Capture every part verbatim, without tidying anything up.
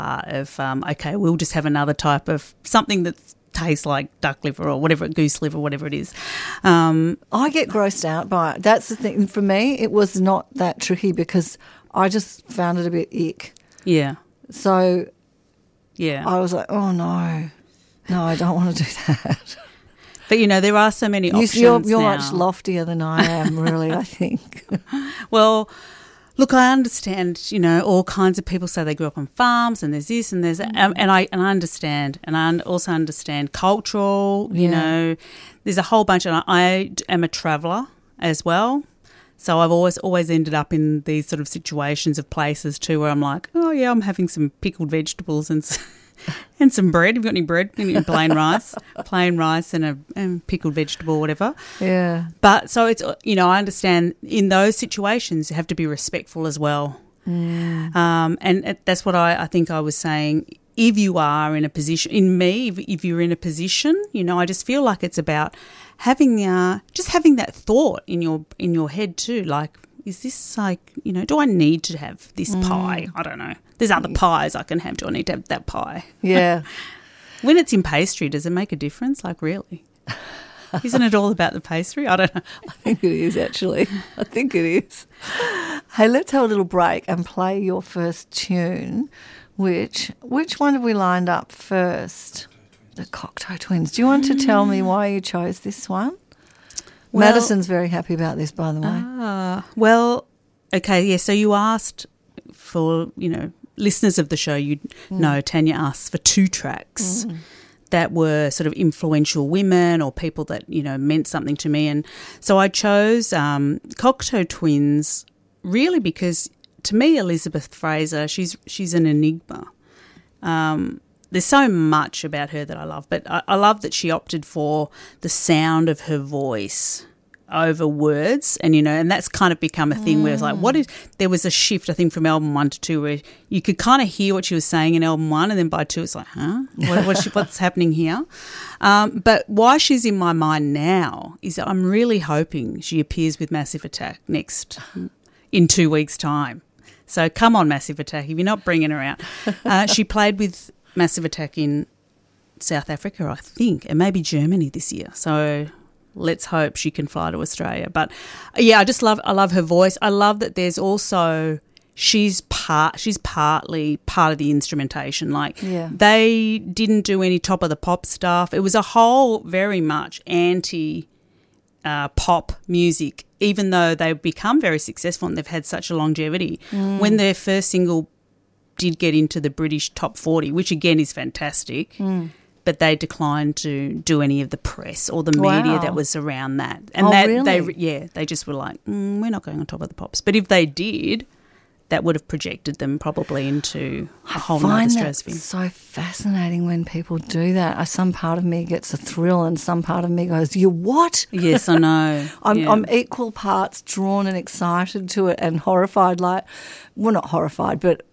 of, um, okay, we'll just have another type of something that tastes like duck liver or whatever, goose liver, whatever it is. Um, I get grossed out by it. That's the thing. For me, it was not that tricky because I just found it a bit ick. Yeah. So yeah, I was like, oh, no, no, I don't want to do that. But, you know, there are so many options You're, you're now. much loftier than I am, really, I think. Well, look, I understand, you know, all kinds of people say they grew up on farms and there's this and there's that, um, and I and I understand, and I also understand cultural, you Yeah. know, there's a whole bunch, and I, I am a traveller as well. So I've always always ended up in these sort of situations of places too where I'm like, oh, yeah, I'm having some pickled vegetables and and some bread. Have you got any bread? Any plain rice, plain rice and a and pickled vegetable, whatever. Yeah. But so it's, you know, I understand in those situations you have to be respectful as well. Mm. Um, and it- that's what I, I think I was saying. If you are in a position, in me, if, if you're in a position, you know, I just feel like it's about having, uh, just having that thought in your in your head too. Like, is this like, you know, do I need to have this Mm. pie? I don't know. There's other pies I can have. Do I need to have that pie? Yeah. When it's in pastry, does it make a difference? Like, really? Isn't it all about the pastry? I don't know. I think it is, actually. I think it is. Hey, let's have a little break and play your first tune. Which which one have we lined up first? The Cocteau Twins. Do you want to tell me why you chose this one? Well- Madison's very happy about this, by the way. Ah, well, okay, yeah, so you asked for, you know, listeners of the show, you Mm. know Tanya asked for two tracks that were sort of influential women or people that, you know, meant something to me. And so I chose um, Cocteau Twins really because to me Elizabeth Fraser, she's she's an enigma. Um, there's so much about her that I love, but I, I love that she opted for the sound of her voice over words, and you know, and that's kind of become a thing mm. where it's like, what is? There was a shift, I think, from album one to two, where you could kind of hear what she was saying in album one, and then by two, it's like, huh, what, what's, she, what's happening here? Um, but why she's in my mind now is that I'm really hoping she appears with Massive Attack next in two weeks' time. So come on, Massive Attack, if you're not bringing her out. Uh, she played with Massive Attack in South Africa, I think, and maybe Germany this year. So let's hope she can fly to Australia. But yeah, I just love I love her voice. I love that there's also she's part she's partly part of the instrumentation. Like Yeah. they didn't do any top of the pop stuff. It was a whole very much anti uh, pop music, even though they've become very successful and they've had such a longevity. Mm. When their first single did get into the British top forty, which again is fantastic, Mm. but they declined to do any of the press or the media Wow. that was around that. And Oh, that really? they yeah, they just were like, mm, we're not going on top of the pops. But if they did, that would have projected them probably into a whole I nother find that stratosphere. so fascinating when people do that. Uh, Some part of me gets a thrill and some part of me goes, you what? Yes, I know. I'm, yeah. I'm equal parts drawn and excited to it and horrified, like, well, not horrified, but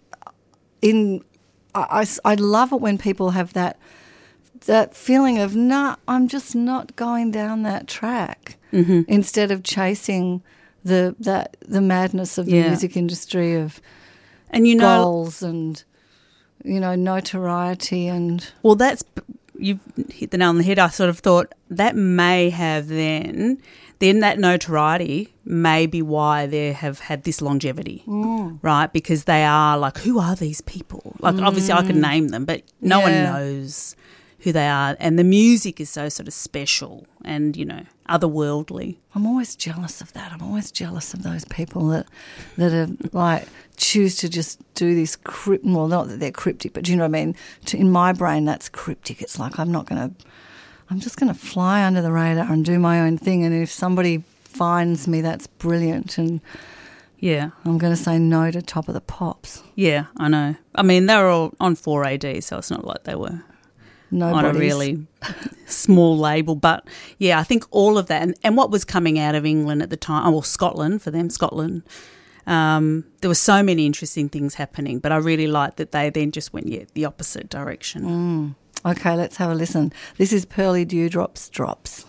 in I, I, I love it when people have that that feeling of, nah, I'm just not going down that track, mm-hmm. instead of chasing the that the madness of the Yeah. music industry of and you know, goals and, you know, notoriety and... well, that's you've hit the nail on the head. I sort of thought that may have then, then that notoriety may be why they have had this longevity, Mm. right? Because they are like, who are these people? Like, obviously I could name them, but no one Yeah. knows who they are. And the music is so sort of special and, you know, otherworldly. I'm always jealous of that. I'm always jealous of those people that that are like choose to just do this crypt. Well, not that they're cryptic, but do you know what I mean? To, in my brain, that's cryptic. It's like I'm not going to. I'm just going to fly under the radar and do my own thing. And if somebody finds me, that's brilliant. And Yeah. I'm going to say no to Top of the Pops. Yeah, I know. I mean, they were all on four A D, so it's not like they were Nobody's. on a really small label. But, yeah, I think all of that and, and what was coming out of England at the time, oh, well, Scotland for them, Scotland, um, there were so many interesting things happening, but I really liked that they then just went, yeah, the opposite direction. Mm. Okay, let's have a listen. This is Pearly Dewdrops Drops.